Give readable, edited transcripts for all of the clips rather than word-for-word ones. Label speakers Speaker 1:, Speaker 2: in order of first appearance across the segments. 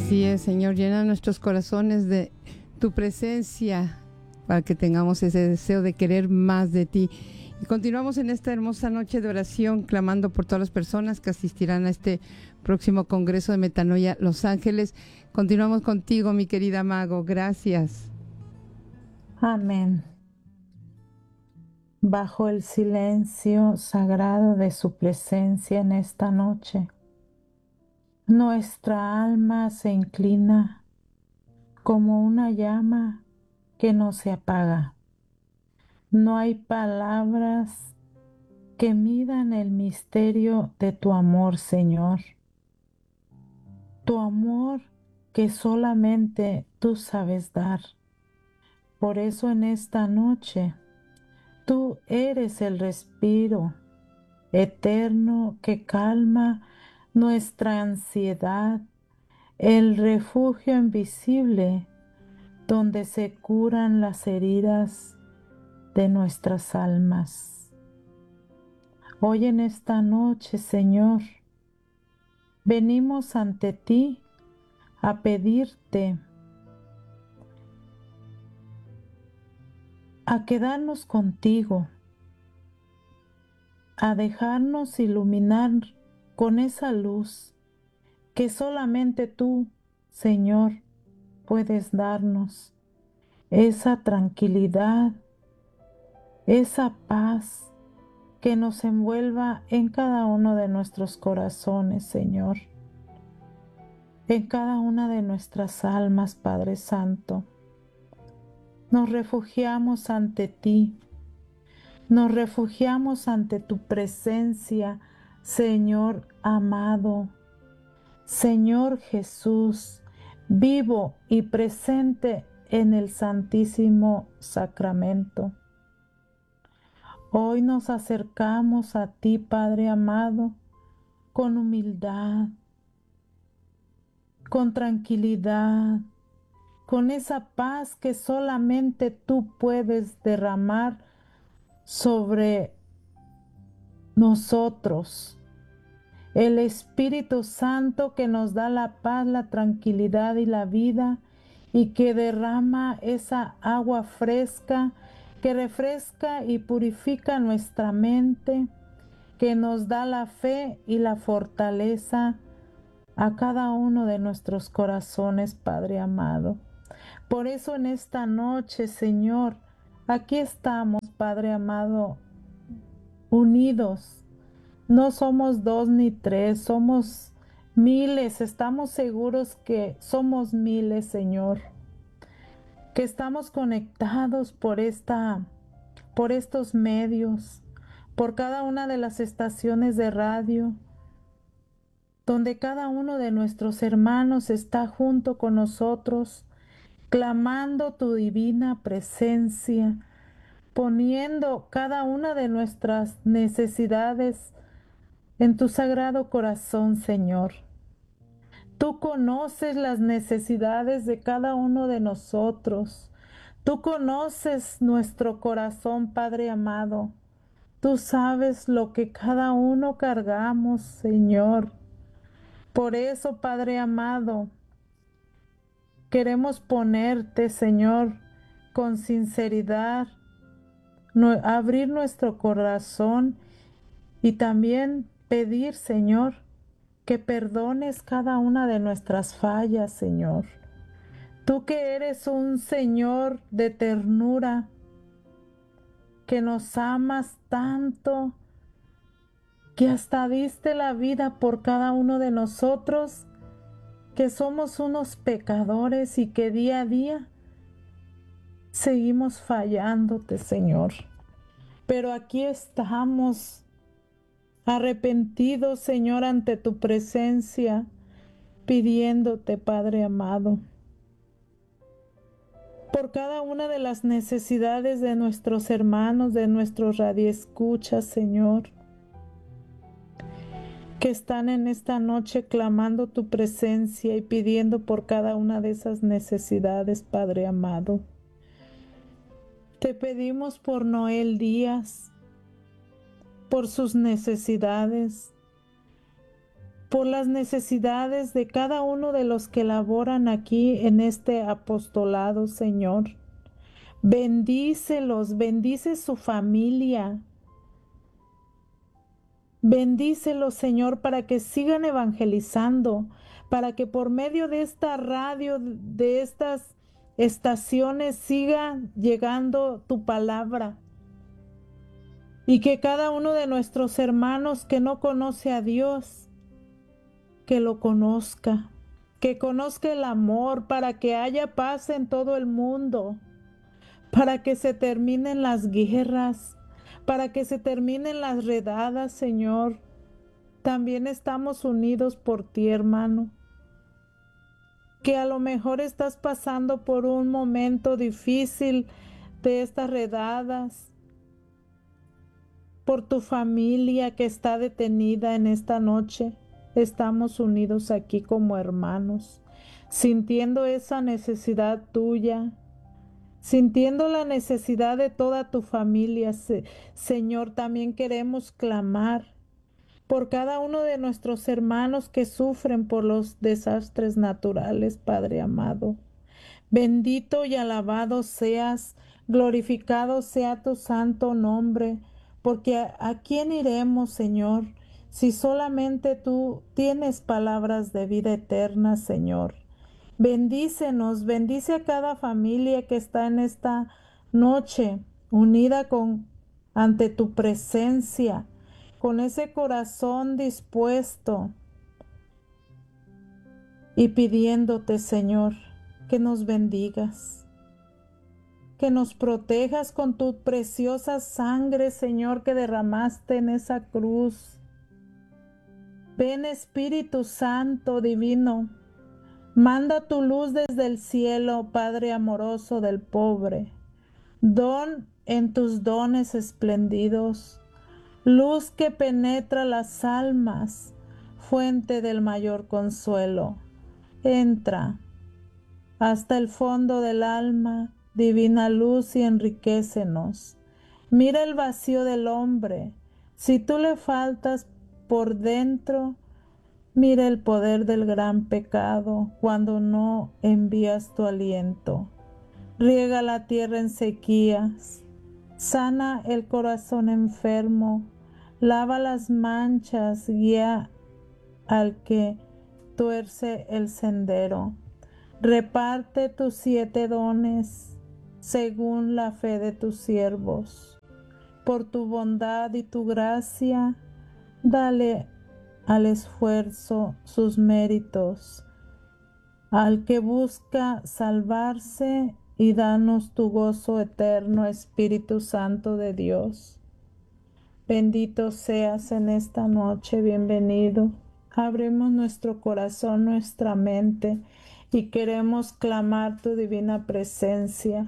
Speaker 1: Así es, Señor, llena nuestros corazones de tu presencia para que tengamos ese deseo de querer más de ti. Y continuamos en esta hermosa noche de oración, clamando por todas las personas que asistirán a este próximo Congreso de Metanoia Los Ángeles. Continuamos contigo, mi querida Mago. Gracias.
Speaker 2: Amén. Bajo el silencio sagrado de su presencia en esta noche, nuestra alma se inclina como una llama que no se apaga. No hay palabras que midan el misterio de tu amor, Señor. Tu amor que solamente tú sabes dar. Por eso en esta noche, tú eres el respiro eterno que calma nuestra ansiedad, el refugio invisible donde se curan las heridas de nuestras almas. Hoy en esta noche, Señor, venimos ante ti a pedirte, a quedarnos contigo, a dejarnos iluminar con esa luz que solamente tú, Señor, puedes darnos, esa tranquilidad, esa paz que nos envuelva en cada uno de nuestros corazones, Señor, en cada una de nuestras almas, Padre Santo. Nos refugiamos ante ti, nos refugiamos ante tu presencia, Señor amado, Señor Jesús, vivo y presente en el Santísimo Sacramento. Hoy nos acercamos a ti, Padre amado, con humildad, con tranquilidad, con esa paz que solamente tú puedes derramar sobre nosotros. El Espíritu Santo que nos da la paz, la tranquilidad y la vida, y que derrama esa agua fresca que refresca y purifica nuestra mente, que nos da la fe y la fortaleza a cada uno de nuestros corazones, Padre amado. Por eso en esta noche, Señor, aquí estamos, Padre amado, unidos. No somos 2 ni 3, somos miles. Estamos seguros que somos miles, Señor, que estamos conectados por estos medios, por cada una de las estaciones de radio, donde cada uno de nuestros hermanos está junto con nosotros, clamando tu divina presencia, poniendo cada una de nuestras necesidades en tu sagrado corazón, Señor. Tú conoces las necesidades de cada uno de nosotros. Tú conoces nuestro corazón, Padre amado. Tú sabes lo que cada uno cargamos, Señor. Por eso, Padre amado, queremos ponerte, Señor, con sinceridad, abrir nuestro corazón y también pedir, Señor, que perdones cada una de nuestras fallas, Señor. Tú que eres un Señor de ternura, que nos amas tanto, que hasta diste la vida por cada uno de nosotros, que somos unos pecadores y que día a día seguimos fallándote, Señor. Pero aquí estamos arrepentidos, Señor, ante tu presencia, pidiéndote, Padre amado, por cada una de las necesidades de nuestros hermanos, de nuestros radioescuchas, Señor, que están en esta noche clamando tu presencia y pidiendo por cada una de esas necesidades, Padre amado. Te pedimos por Noel Díaz, por sus necesidades, por las necesidades de cada uno de los que laboran aquí en este apostolado, Señor. Bendícelos, bendice su familia. Bendícelos, Señor, para que sigan evangelizando, para que por medio de esta radio, de estas estaciones, siga llegando tu palabra. Y que cada uno de nuestros hermanos que no conoce a Dios, que lo conozca, que conozca el amor, para que haya paz en todo el mundo, para que se terminen las guerras, para que se terminen las redadas, Señor. También estamos unidos por ti, hermano, que a lo mejor estás pasando por un momento difícil de estas redadas, por tu familia que está detenida en esta noche. Estamos unidos aquí como hermanos, sintiendo esa necesidad tuya, sintiendo la necesidad de toda tu familia. Señor, también queremos clamar por cada uno de nuestros hermanos que sufren por los desastres naturales, Padre amado. Bendito y alabado seas, glorificado sea tu santo nombre, porque ¿a quién iremos, Señor, si solamente tú tienes palabras de vida eterna, Señor? Bendícenos, bendice a cada familia que está en esta noche unida ante tu presencia, con ese corazón dispuesto y pidiéndote, Señor, que nos bendigas, que nos protejas con tu preciosa sangre, Señor, que derramaste en esa cruz. Ven, Espíritu Santo divino, manda tu luz desde el cielo, Padre amoroso del pobre. Don en tus dones espléndidos, luz que penetra las almas, fuente del mayor consuelo. Entra hasta el fondo del alma, divina luz, y enriquécenos. Mira el vacío del hombre. Si tú le faltas por dentro, mira el poder del gran pecado cuando no envías tu aliento. Riega la tierra en sequías, sana el corazón enfermo, lava las manchas, guía al que tuerce el sendero. Reparte tus 7 dones según la fe de tus siervos. Por tu bondad y tu gracia, dale al esfuerzo sus méritos, al que busca salvarse, y danos tu gozo eterno, Espíritu Santo de Dios. Bendito seas en esta noche, bienvenido. Abrimos nuestro corazón, nuestra mente, y queremos clamar tu divina presencia.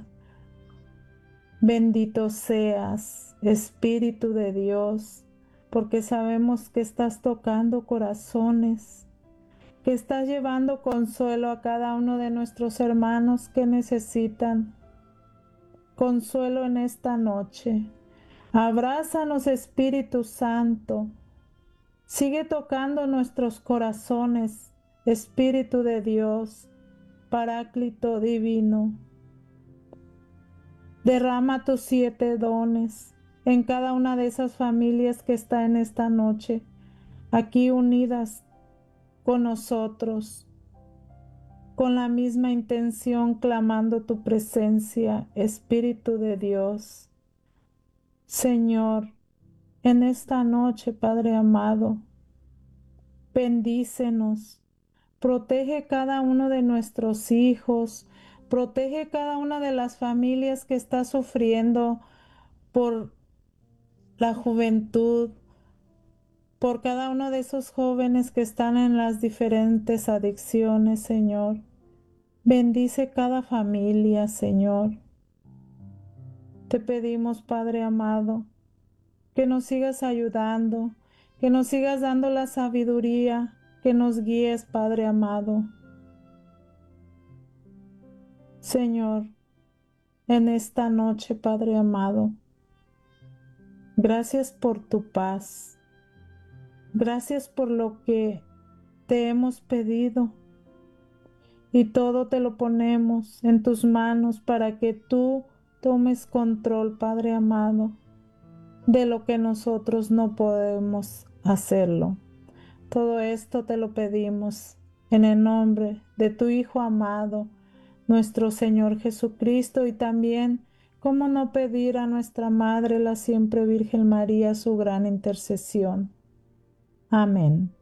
Speaker 2: Bendito seas, Espíritu de Dios, porque sabemos que estás tocando corazones, que estás llevando consuelo a cada uno de nuestros hermanos que necesitan consuelo en esta noche. Abrázanos, Espíritu Santo. Sigue tocando nuestros corazones, Espíritu de Dios, Paráclito divino. Derrama tus 7 dones en cada una de esas familias que está en esta noche, aquí unidas con nosotros, con la misma intención, clamando tu presencia, Espíritu de Dios. Señor, en esta noche, Padre amado, bendícenos, protege cada uno de nuestros hijos, protege cada una de las familias que está sufriendo por la juventud, por cada uno de esos jóvenes que están en las diferentes adicciones, Señor. Bendice cada familia, Señor. Te pedimos, Padre amado, que nos sigas ayudando, que nos sigas dando la sabiduría, que nos guíes, Padre amado. Señor, en esta noche, Padre amado, gracias por tu paz. Gracias por lo que te hemos pedido y todo te lo ponemos en tus manos para que tú tomes control, Padre amado, de lo que nosotros no podemos hacerlo. Todo esto te lo pedimos en el nombre de tu Hijo amado, nuestro Señor Jesucristo, y también, cómo no pedir a nuestra Madre, la siempre Virgen María, su gran intercesión. Amén.